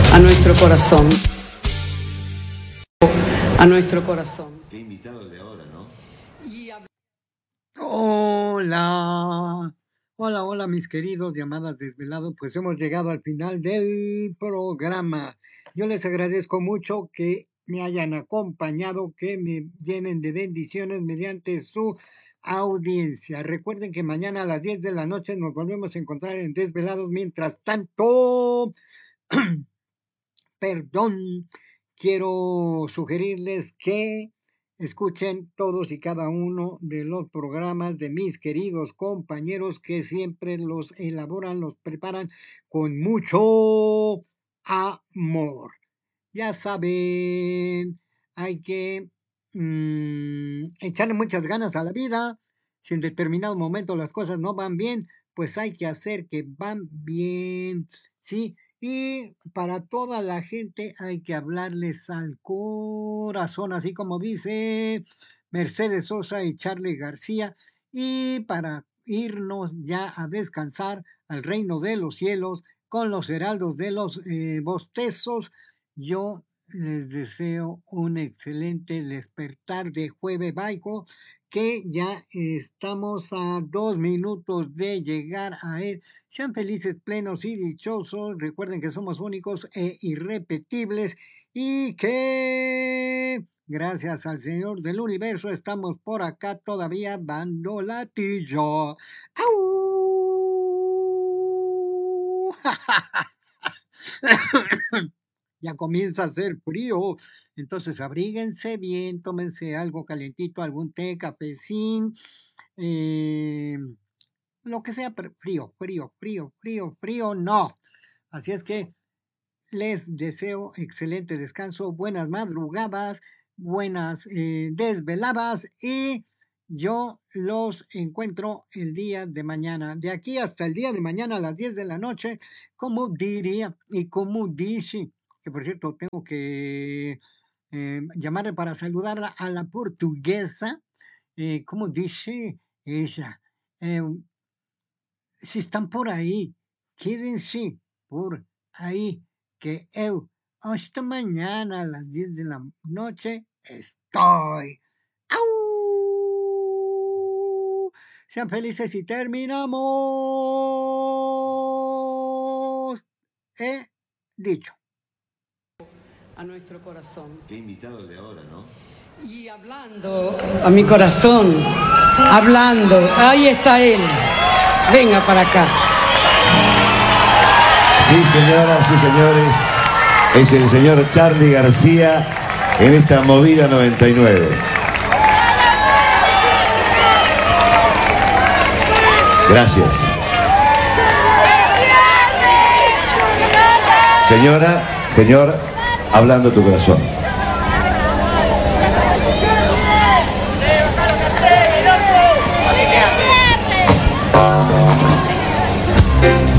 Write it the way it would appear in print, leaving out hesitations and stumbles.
a nuestro corazón. A nuestro corazón. Qué invitado el de ahora, ¿no? Hola. Hola, mis queridos llamadas desvelados. Pues hemos llegado al final del programa. Yo les agradezco mucho que me hayan acompañado, que me llenen de bendiciones mediante su audiencia. Recuerden que mañana a las 10 de la noche nos volvemos a encontrar en Desvelados. Mientras tanto, quiero sugerirles que escuchen todos y cada uno de los programas de mis queridos compañeros que siempre los elaboran, los preparan con mucho amor. Ya saben, hay que echarle muchas ganas a la vida. Si en determinado momento las cosas no van bien, pues hay que hacer que van bien, ¿sí? Y para toda la gente hay que hablarles al corazón, así como dice Mercedes Sosa y Charly García. Y para irnos ya a descansar al reino de los cielos con los heraldos de los bostezos, yo les deseo un excelente despertar de Jueves Baico, que ya estamos a 2 minutos de llegar a él. Sean felices, plenos y dichosos. Recuerden que somos únicos e irrepetibles y que gracias al Señor del Universo estamos por acá todavía dando latillo. ¡Au! Ya comienza a hacer frío, entonces abríguense bien, tómense algo calentito, algún té, cafecín, lo que sea, pero frío, no. Así es que les deseo excelente descanso, buenas madrugadas, buenas desveladas, y yo los encuentro el día de mañana. De aquí hasta el día de mañana a las 10 de la noche, como diría y como dice, que por cierto tengo que llamarle para saludarla a la portuguesa, como dice ella. Si están por aí, quédense por aí, que eu hasta mañana a las 10 de la noche estoy. ¡Au! Sean felices y terminamos. He dicho. A nuestro corazón. Qué invitado el de ahora, ¿no? Y hablando a mi corazón, hablando, ahí está él. Venga para acá. Sí, señoras y señores, es el señor Charly García en esta Movida 99. Gracias. Señora, señor, hablando tu corazón.